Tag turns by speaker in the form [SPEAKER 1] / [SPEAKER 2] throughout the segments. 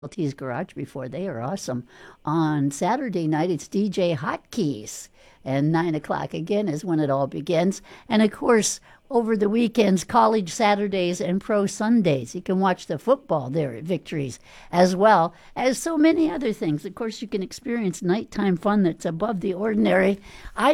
[SPEAKER 1] T's Garage before. They are awesome. On Saturday night, it's DJ Hotkeys. And 9 o'clock again is when it all begins. And of course, over the weekends, college Saturdays and pro Sundays. You can watch the football there at Victories, as well as so many other things. Of course, you can experience nighttime fun that's above the ordinary. I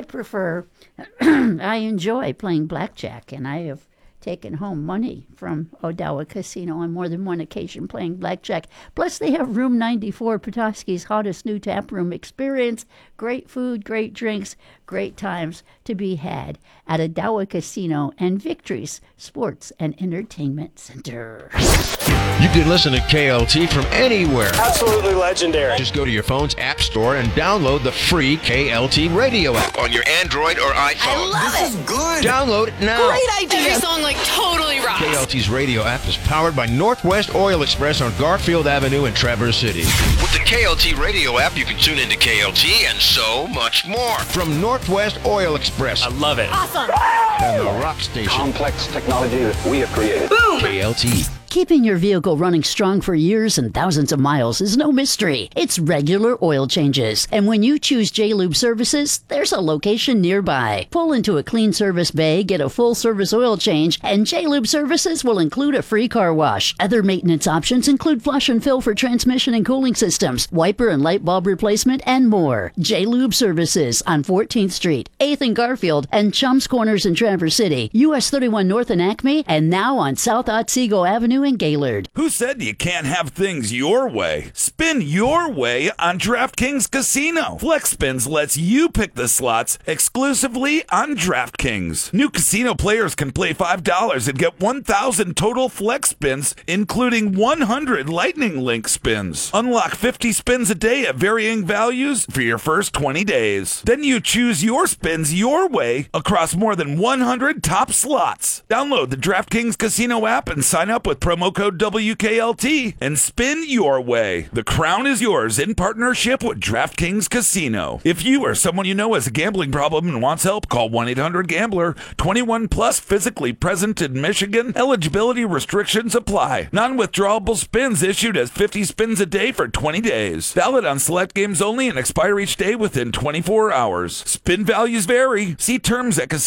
[SPEAKER 1] enjoy playing blackjack, and I have taken home money from Odawa Casino on more than one occasion playing blackjack. Plus, they have Room 94, Petoskey's hottest new tap room experience. Great food, great drinks, great times to be had at Odawa Casino and Victories Sports and Entertainment Center.
[SPEAKER 2] You can listen to KLT from anywhere.
[SPEAKER 3] Absolutely legendary.
[SPEAKER 2] Just go to your phone's app store and download the free KLT radio app on your Android or iPhone.
[SPEAKER 4] I love it.
[SPEAKER 3] This is good.
[SPEAKER 2] Download it now.
[SPEAKER 4] Great idea. Every song totally rocks.
[SPEAKER 2] KLT's radio app is powered by Northwest Oil Express on Garfield Avenue in Traverse City. With the KLT radio app, you can tune into KLT and so much more. From Northwest Oil Express.
[SPEAKER 3] I love it.
[SPEAKER 4] Awesome.
[SPEAKER 2] And the rock station.
[SPEAKER 5] Complex technology that we have created.
[SPEAKER 4] Boom.
[SPEAKER 2] KLT.
[SPEAKER 1] Keeping your vehicle running strong for years and thousands of miles is no mystery. It's regular oil changes. And when you choose J-Lube Services, there's a location nearby. Pull into a clean service bay, get a full service oil change, and J-Lube Services will include a free car wash. Other maintenance options include flush and fill for transmission and cooling systems, wiper and light bulb replacement, and more. J-Lube Services on 14th Street, 8th and Garfield, and Chums Corners in Traverse City, US 31 North and Acme, and now on South Otsego Avenue in Gaylord.
[SPEAKER 6] Who said you can't have things your way? Spin your way on DraftKings Casino. Flex Spins lets you pick the slots exclusively on DraftKings. New casino players can play $5 and get 1,000 total Flex Spins, including 100 Lightning Link spins. Unlock 50 spins a day at varying values for your first 20 days. Then you choose your spins your way across more than 100 top slots. Download the DraftKings Casino app and sign up with promo code WKLT and spin your way. The crown is yours in partnership with DraftKings Casino. If you or someone you know has a gambling problem and wants help, call 1-800-GAMBLER. 21 plus, physically present in Michigan. Eligibility restrictions apply. Non-withdrawable spins issued as 50 spins a day for 20 days. Valid on select games only and expire each day within 24 hours. Spin values vary. See terms at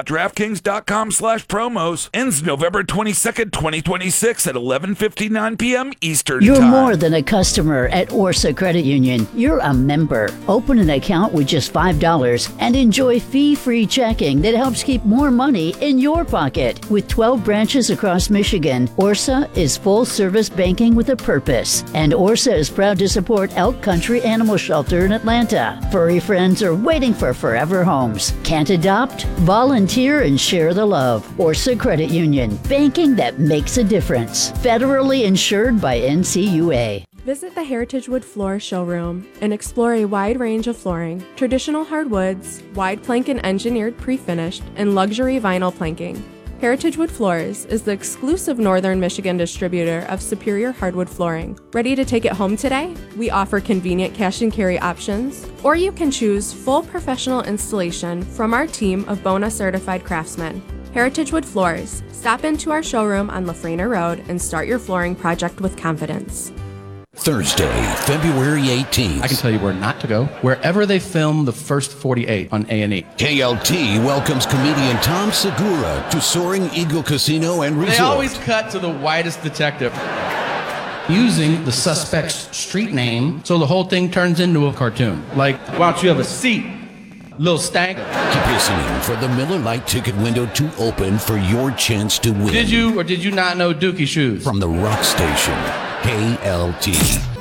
[SPEAKER 6] casino.draftkings.com/promos. Ends November 22nd, 2026 at 11:59 p.m. Eastern
[SPEAKER 1] You're
[SPEAKER 6] Time.
[SPEAKER 1] more than a customer at Orsa Credit Union. You're a member. Open an account with just $5 and enjoy fee-free checking that helps keep more money in your pocket. With 12 branches across Michigan, Orsa is full-service banking with a purpose. And Orsa is proud to support Elk Country Animal Shelter in Atlanta. Furry friends are waiting for forever homes. Can't adopt? Volunteer and share the love. Orsa Credit Union. Banking that makes a difference. Federally insured by NCUA.
[SPEAKER 7] Visit the Heritage Wood Floor showroom and explore a wide range of flooring, traditional hardwoods, wide plank and engineered pre-finished, and luxury vinyl planking. Heritage Wood Floors is the exclusive Northern Michigan distributor of superior hardwood flooring. Ready to take it home today? We offer convenient cash and carry options, or you can choose full professional installation from our team of BONA certified craftsmen. Heritage Wood Floors. Stop into our showroom on Lafrena Road and start your flooring project with confidence.
[SPEAKER 8] Thursday, February 18th.
[SPEAKER 9] I can tell you where not to go. Wherever they film the first 48 on A&E.
[SPEAKER 8] KLT welcomes comedian Tom Segura to Soaring Eagle Casino and Resort.
[SPEAKER 9] They always cut to the whitest detective. Using the suspect's street name, so the whole thing turns into a cartoon. Like, why don't you have a seat, little stank?
[SPEAKER 8] Keep listening for the Miller Lite ticket window to open for your chance to win.
[SPEAKER 9] Did you or did you not know Dookie Shoes?
[SPEAKER 8] From the rock station, KLT.